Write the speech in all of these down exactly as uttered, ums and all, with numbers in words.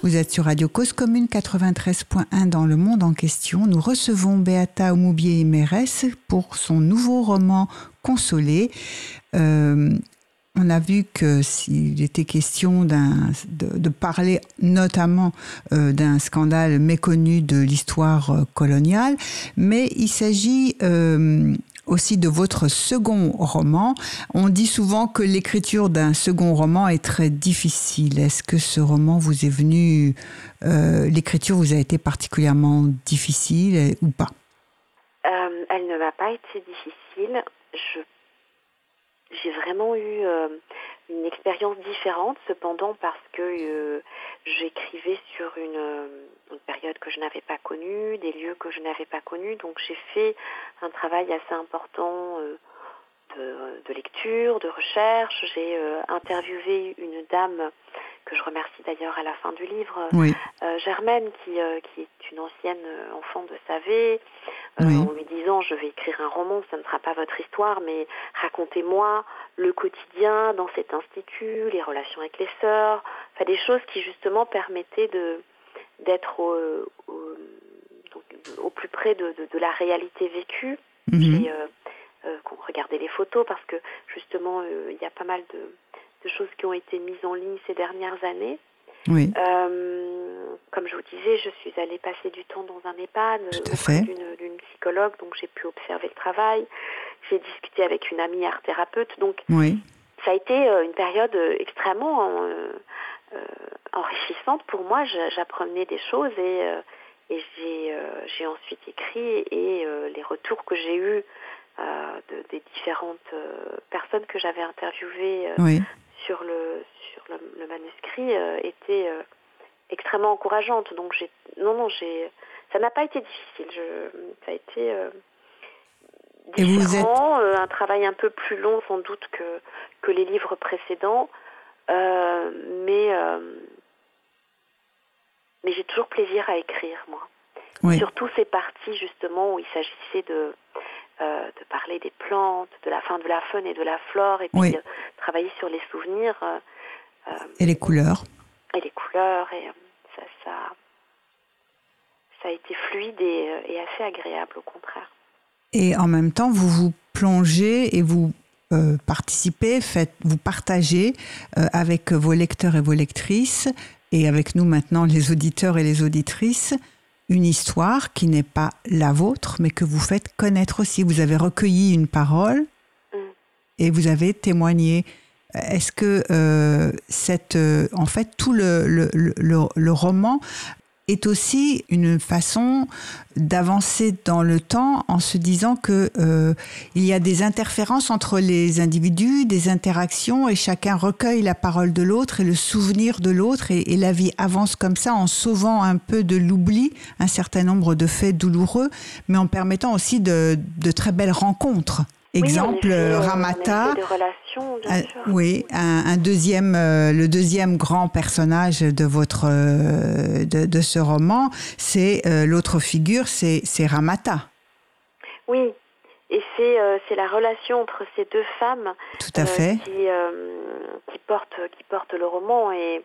Vous êtes sur Radio Cause Commune quatre-vingt-treize point un dans le monde en question. Nous recevons Beata Oumoubié-Mérès pour son nouveau roman Consolé. Euh, on a vu que s'il était question d'un, de, de parler notamment euh, d'un scandale méconnu de l'histoire euh, coloniale, mais il s'agit euh, aussi de votre second roman. On dit souvent que l'écriture d'un second roman est très difficile. Est-ce que ce roman vous est venu, euh, l'écriture vous a été particulièrement difficile ou pas? euh, Elle ne m'a pas été difficile. Je, j'ai vraiment eu euh, une expérience différente, cependant, parce que euh, j'écrivais sur une, une période que je n'avais pas connue, des lieux que je n'avais pas connus. Donc j'ai fait un travail assez important euh, de, de lecture, de recherche. J'ai euh, interviewé une dame que je remercie d'ailleurs à la fin du livre, Oui. euh, Germaine, qui, euh, qui est une ancienne enfant de Savé, euh, Oui. en lui disant « je vais écrire un roman, ça ne sera pas votre histoire, mais racontez-moi le quotidien dans cet institut, les relations avec les sœurs », enfin des choses qui justement permettaient de, d'être au, au, donc, au plus près de, de, de la réalité vécue. Mm-hmm. J'ai euh, euh, regardé les photos parce que justement euh, il y a pas mal de de choses qui ont été mises en ligne ces dernières années. Oui. Euh, comme je vous disais, je suis allée passer du temps dans un EHPAD auprès d'une, d'une psychologue, donc j'ai pu observer le travail. J'ai discuté avec une amie art thérapeute, donc oui. ça a été une période extrêmement euh, euh, enrichissante pour moi. J'apprenais des choses et, euh, et j'ai, euh, j'ai ensuite écrit et euh, les retours que j'ai eus euh, de, des différentes euh, personnes que j'avais interviewées euh, oui. sur le sur le, le manuscrit euh, était euh, extrêmement encourageante. Donc j'ai non non j'ai ça n'a pas été difficile. Je, ça a été euh, différent, et vous êtes... euh, un travail un peu plus long sans doute que que les livres précédents, euh, mais euh, mais j'ai toujours plaisir à écrire moi. Oui. Surtout ces parties justement où il s'agissait de Euh, de parler des plantes, de la fin de la faune et de la flore, et puis oui. de travailler sur les souvenirs. Euh, et les couleurs. Et les couleurs, et euh, ça, ça, ça a été fluide et, et assez agréable, au contraire. Et en même temps, vous vous plongez et vous euh, participez, faites, vous partagez euh, avec vos lecteurs et vos lectrices, et avec nous maintenant les auditeurs et les auditrices, une histoire qui n'est pas la vôtre, mais que vous faites connaître aussi. Vous avez recueilli une parole mm. et vous avez témoigné. Est-ce que euh, cette, euh, en fait, tout le, le, le, le roman est aussi une façon d'avancer dans le temps en se disant que euh, il y a des interférences entre les individus, des interactions, et chacun recueille la parole de l'autre et le souvenir de l'autre, et, et la vie avance comme ça en sauvant un peu de l'oubli un certain nombre de faits douloureux, mais en permettant aussi de, de très belles rencontres. Exemple, oui, effet, Ramata, de relations, bien un, sûr. oui, un, un deuxième, euh, le deuxième grand personnage de votre euh, de, de ce roman, c'est euh, l'autre figure, c'est, c'est Ramata. Oui, et c'est euh, c'est la relation entre ces deux femmes. Tout à fait. Euh, qui euh, qui porte qui porte le roman. Et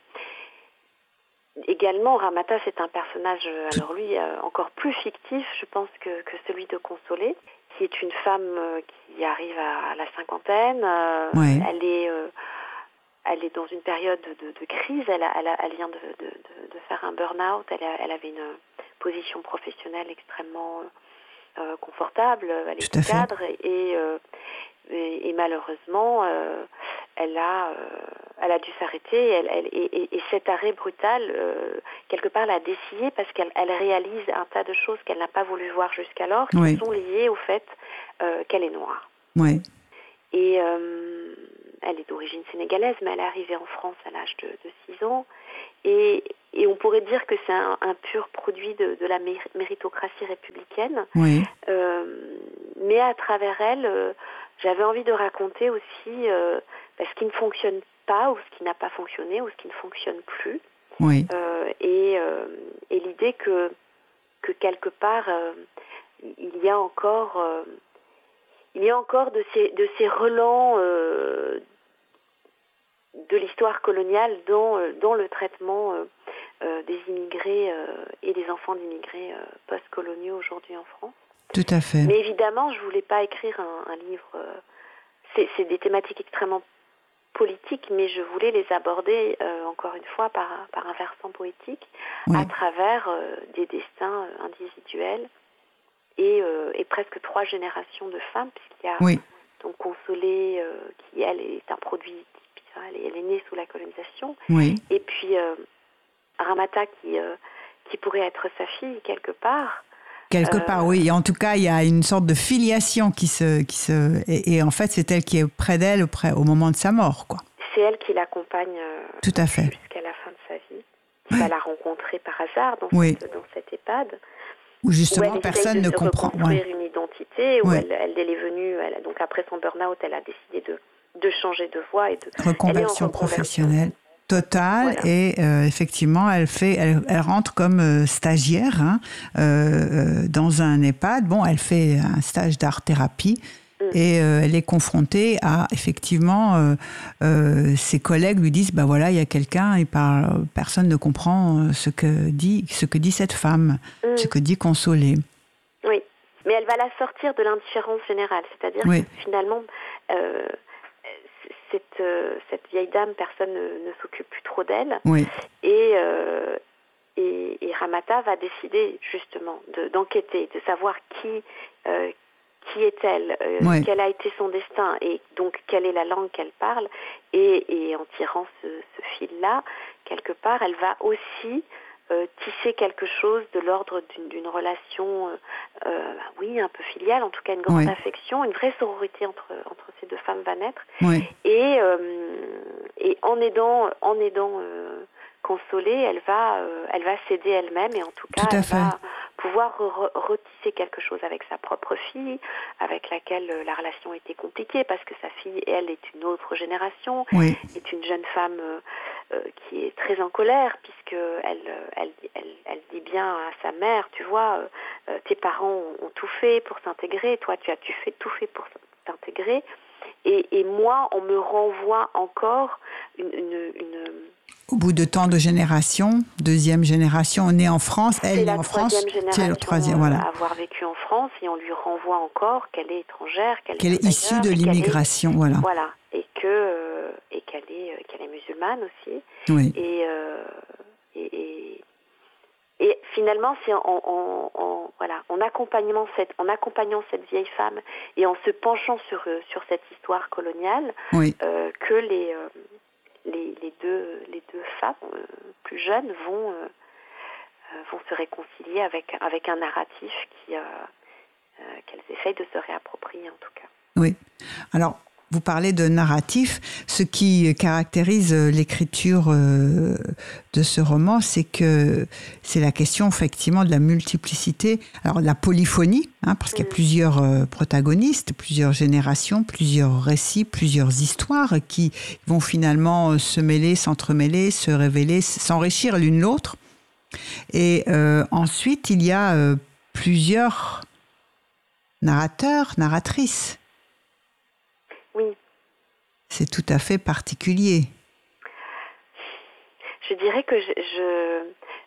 également Ramata, c'est un personnage, alors lui euh, encore plus fictif, je pense, que que celui de Consolé, qui est une femme euh, qui arrive à, à la cinquantaine. Euh, ouais. Elle est, euh, elle est dans une période de, de crise. Elle, a, elle, a, elle vient de, de, de faire un burn-out. Elle, a, elle avait une position professionnelle extrêmement euh, confortable. Elle est cadre et, euh, et, et malheureusement, euh, elle a, euh, elle a dû s'arrêter. Elle, elle, et, et cet arrêt brutal, euh, quelque part, l'a dessillée parce qu'elle elle réalise un tas de choses qu'elle n'a pas voulu voir jusqu'alors, qui oui. sont liées au fait euh, qu'elle est noire. Oui. Et euh, elle est d'origine sénégalaise, mais elle est arrivée en France à l'âge de, de six ans. Et, et on pourrait dire que c'est un, un pur produit de, de la méritocratie républicaine. Oui. Euh, mais à travers elle, euh, j'avais envie de raconter aussi euh, ce qui ne fonctionne pas, ou ce qui n'a pas fonctionné, ou ce qui ne fonctionne plus. Oui. Euh, et, euh, et l'idée que, que quelque part, euh, il y a encore... Euh, Il y a encore de ces, de ces relents euh, de l'histoire coloniale dans, dans le traitement euh, euh, des immigrés euh, et des enfants d'immigrés euh, post-coloniaux aujourd'hui en France. Tout à fait. Mais évidemment, je ne voulais pas écrire un, un livre... Euh, c'est, c'est des thématiques extrêmement politiques, mais je voulais les aborder, euh, encore une fois, par, par un versant poétique, oui. à travers euh, des destins euh, individuels et, euh, et presque trois générations de femmes, puisqu'il y a oui. donc Consolée, euh, qui, elle, est un produit, elle est, elle est née sous la colonisation, oui. et puis euh, Ramata, qui, euh, qui pourrait être sa fille, quelque part. Quelque euh, part, oui. Et en tout cas, il y a une sorte de filiation qui se... Qui se et, et en fait, c'est elle qui est près d'elle près, au moment de sa mort, quoi. C'est elle qui l'accompagne euh, tout à fait. jusqu'à la fin de sa vie. Qui va la rencontrer par hasard dans, oui. cette, dans cette EHPAD. Où justement, où elle personne de ne comprend. reconstruire ouais. une identité, où ouais. elle, elle, elle est venue, elle, donc après son burn-out, elle a décidé de, de changer de voie. Et de, reconversion elle est en professionnelle. Totale voilà. et euh, effectivement elle fait elle, elle rentre comme euh, stagiaire hein, euh, dans un EHPAD. Bon, elle fait un stage d'art thérapie mm. et euh, elle est confrontée à effectivement euh, euh, ses collègues lui disent bah voilà il y a quelqu'un et par personne ne comprend ce que dit ce que dit cette femme, mm. ce que dit Consolée. Oui, mais elle va la sortir de l'indifférence générale, c'est-à-dire oui. que finalement euh, Cette, euh, cette vieille dame, personne ne, ne s'occupe plus trop d'elle. Oui. Et, euh, et, et Ramata va décider justement de, d'enquêter, de savoir qui, euh, qui est-elle, euh, oui. quel a été son destin et donc quelle est la langue qu'elle parle. Et, et en tirant ce, ce fil-là, quelque part, elle va aussi euh, tisser quelque chose de l'ordre d'une, d'une relation, euh, euh, oui, un peu filiale, en tout cas une grande oui. affection, une vraie sororité entre, entre ces deux femmes va naître. Oui. Et, euh, et en aidant, en aidant euh, Consolée, elle va, euh, elle va s'aider elle-même et en tout cas, tout elle fait. va pouvoir re- retisser quelque chose avec sa propre fille, avec laquelle euh, la relation était compliquée parce que sa fille, elle, est une autre génération, oui. est une jeune femme euh, euh, qui est très en colère puisque elle, elle, elle, elle dit bien à sa mère, tu vois, euh, tes parents ont, ont tout fait pour s'intégrer, toi, tu as tu fait tout fait pour t'intégrer. Et, et moi, on me renvoie encore une, une, une... Au bout de tant de générations, deuxième génération, on est en France, elle est, est en France, c'est la troisième, voilà. À avoir vécu en France, et on lui renvoie encore qu'elle est étrangère, qu'elle, qu'elle est, est issue de l'immigration, est, voilà. Voilà, et que euh, et qu'elle est qu'elle est musulmane aussi. Oui. Et, euh, et, et Et finalement, c'est en, en, en, voilà, en, accompagnement cette, en accompagnant cette vieille femme et en se penchant sur, sur cette histoire coloniale oui. euh, que les, euh, les, les, deux, les deux femmes euh, plus jeunes vont, euh, vont se réconcilier avec, avec un narratif qui, euh, euh, qu'elles essayent de se réapproprier en tout cas. Oui. Alors, vous parlez de narratif. Ce qui caractérise l'écriture de ce roman, c'est que c'est la question effectivement de la multiplicité, alors de la polyphonie, hein, parce qu'il y a plusieurs protagonistes, plusieurs générations, plusieurs récits, plusieurs histoires qui vont finalement se mêler, s'entremêler, se révéler, s'enrichir l'une l'autre. Et euh, ensuite, il y a euh, plusieurs narrateurs, narratrices. Oui. C'est tout à fait particulier. Je dirais que je, je...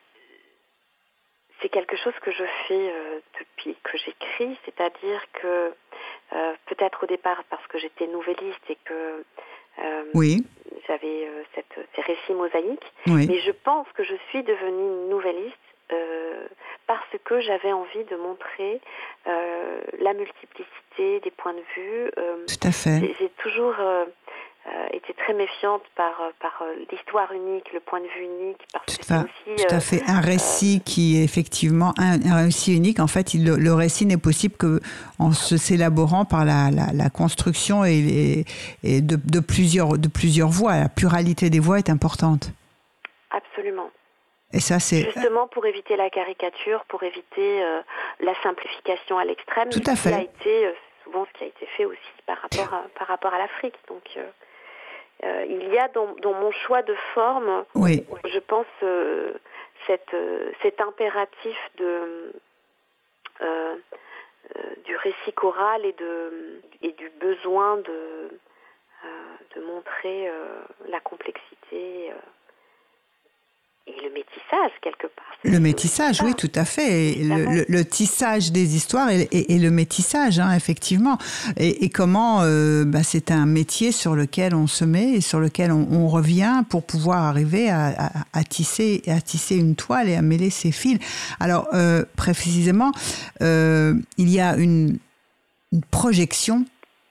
c'est quelque chose que je fais euh, depuis que j'écris, c'est-à-dire que euh, peut-être au départ parce que j'étais nouvelliste et que euh, oui. j'avais euh, cette, ces récits mosaïques, oui. mais je pense que je suis devenue nouvelliste euh, parce que j'avais envie de montrer euh, la multiplicité des points de vue. Euh, Tout à fait. J'ai, j'ai toujours euh, euh, été très méfiante par, par euh, l'histoire unique, le point de vue unique. Parce tout, que c'est à, aussi, tout à euh, fait. Un récit euh, qui est effectivement un, un récit unique. En fait, il, le, le récit n'est possible qu'en se s'élaborant par la, la, la construction et, les, et de, de, plusieurs, de plusieurs voix. La pluralité des voix est importante. Absolument. Et ça, c'est... Justement pour éviter la caricature, pour éviter euh, la simplification à l'extrême. Tout à fait. Ce qui a été, euh, souvent ce qui a été fait aussi par rapport à, par rapport à l'Afrique. Donc, euh, euh, il y a dans, dans mon choix de forme, oui. je pense, euh, cette, euh, cet impératif de, euh, euh, du récit choral et, de, et du besoin de, euh, de montrer euh, la complexité euh, et le métissage quelque part. Le métissage, oui, tout à fait. Le, le, le tissage des histoires et, et, et le métissage, hein, effectivement. Et, et comment euh, bah, c'est un métier sur lequel on se met et sur lequel on, on revient pour pouvoir arriver à, à, à, tisser, à tisser une toile et à mêler ses fils. Alors, euh, précisément, euh, il y a une, une projection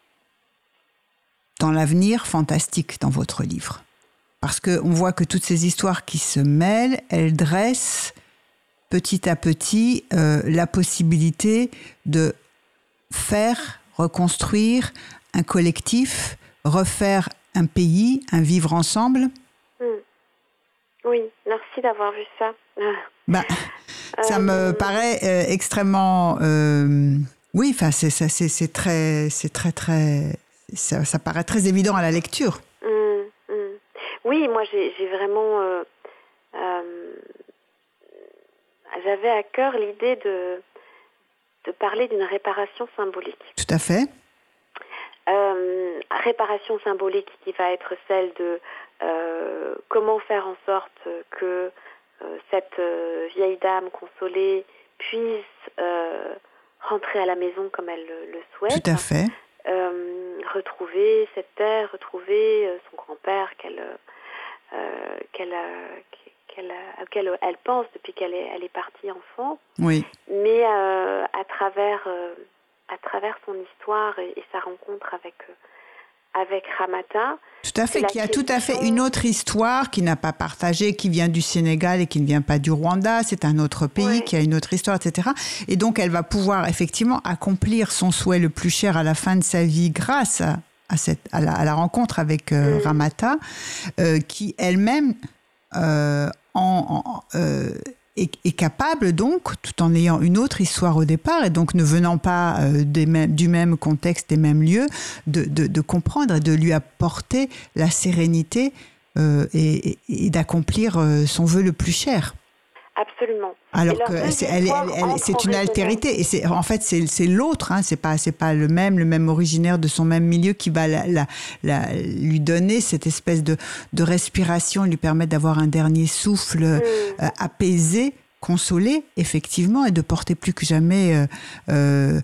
dans l'avenir fantastique dans votre livre. Parce qu'on voit que toutes ces histoires qui se mêlent, elles dressent petit à petit euh, la possibilité de faire, reconstruire un collectif, refaire un pays, un vivre ensemble. Mmh. Oui, merci d'avoir vu ça. Bah, ça euh... me paraît euh, extrêmement... Euh, oui, enfin, c'est, c'est, c'est, c'est très... C'est très, très ça, ça paraît très évident à la lecture. Mmh, mmh. Oui, moi, j'ai, j'ai vraiment... Euh, euh, j'avais à cœur l'idée de, de parler d'une réparation symbolique. Tout à fait. Euh, réparation symbolique qui va être celle de euh, comment faire en sorte que euh, cette euh, vieille dame consolée puisse euh, rentrer à la maison comme elle le, le souhaite. Tout à fait. Euh, retrouver cette terre, retrouver euh, son grand-père qu'elle, euh, qu'elle, a, qu'elle a, auquel elle pense depuis qu'elle est, elle est partie enfant. Oui. Mais euh, à travers, euh, à travers son histoire et, et sa rencontre avec, euh, avec Ramata. Tout à fait, qui a tout à fait une autre histoire, qui n'a pas partagé, qui vient du Sénégal et qui ne vient pas du Rwanda. C'est un autre pays ouais. qui a une autre histoire, et cetera. Et donc, elle va pouvoir effectivement accomplir son souhait le plus cher à la fin de sa vie grâce à, à, cette, à, la, à la rencontre avec euh, mmh. Ramata, euh, qui elle-même euh, en, en, euh, est, est capable donc, tout en ayant une autre histoire au départ, et donc ne venant pas euh, des mêmes, du même contexte, des mêmes lieux, de, de, de comprendre et de lui apporter la sérénité euh, et, et, et d'accomplir euh, son vœu le plus cher. Absolument. Alors que c'est, elle, elle, elle, c'est une altérité et c'est en fait c'est, c'est l'autre, hein, c'est pas c'est pas le même le même originaire de son même milieu qui va la, la, la, lui donner cette espèce de de respiration, lui permettre d'avoir un dernier souffle mmh. euh, apaisé, consolé effectivement et de porter plus que jamais euh, euh,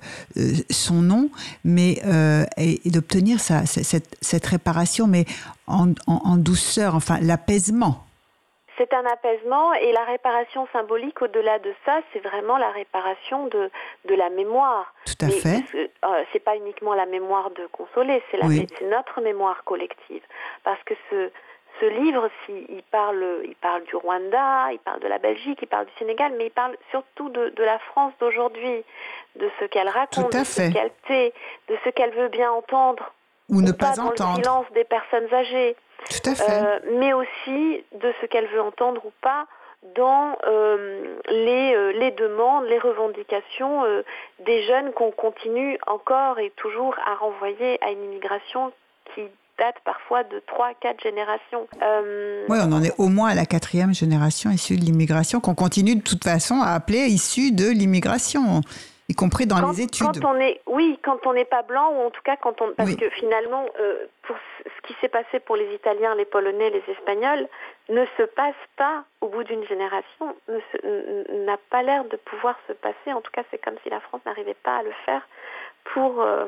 son nom, mais euh, et, et d'obtenir sa, cette cette réparation, mais en, en, en douceur, enfin l'apaisement. C'est un apaisement et la réparation symbolique, au-delà de ça, c'est vraiment la réparation de, de la mémoire. Tout à Mais, fait. Euh, c'est pas uniquement la mémoire de Consolé, c'est, la, oui. c'est notre mémoire collective. Parce que ce, ce livre, si, il, parle, il parle du Rwanda, il parle de la Belgique, il parle du Sénégal, mais il parle surtout de, de la France d'aujourd'hui, de ce qu'elle raconte, de ce qu'elle tait, de ce qu'elle veut bien entendre. Ou ne pas, pas entendre. Dans le silence des personnes âgées. Tout à fait. Euh, mais aussi de ce qu'elle veut entendre ou pas dans euh, les, euh, les demandes, les revendications euh, des jeunes qu'on continue encore et toujours à renvoyer à une immigration qui date parfois de trois, quatre générations. Euh... Oui, on en est au moins à la quatrième génération issue de l'immigration, qu'on continue de toute façon à appeler issue de l'immigration. Y compris dans quand, les études. Quand on est, oui, quand on n'est pas blanc, ou en tout cas quand on, parce oui. que finalement, euh, pour ce qui s'est passé pour les Italiens, les Polonais, les Espagnols, ne se passe pas au bout d'une génération, ne se, n'a pas l'air de pouvoir se passer. En tout cas, c'est comme si la France n'arrivait pas à le faire pour euh,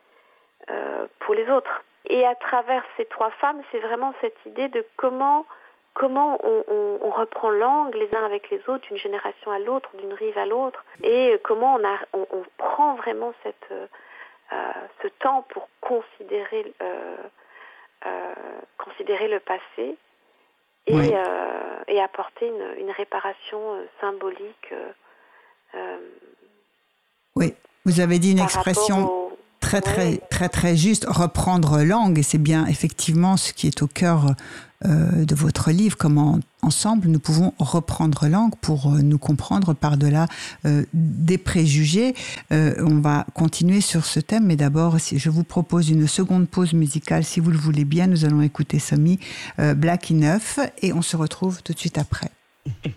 euh, pour les autres. Et à travers ces trois femmes, c'est vraiment cette idée de comment Comment on, on, on reprend langue les uns avec les autres, d'une génération à l'autre, d'une rive à l'autre, et comment on, a, on, on prend vraiment cette, euh, ce temps pour considérer, euh, euh, considérer le passé et, oui. euh, et apporter une, une réparation symbolique. Euh, oui, vous avez dit une expression au... très, très, oui. très, très juste, reprendre langue, et c'est bien effectivement ce qui est au cœur Euh, de votre livre, comment ensemble nous pouvons reprendre langue pour euh, nous comprendre par-delà euh, des préjugés. Euh, on va continuer sur ce thème, mais d'abord, si je vous propose une seconde pause musicale, si vous le voulez bien. Nous allons écouter Somi, euh, Black Enough, et on se retrouve tout de suite après.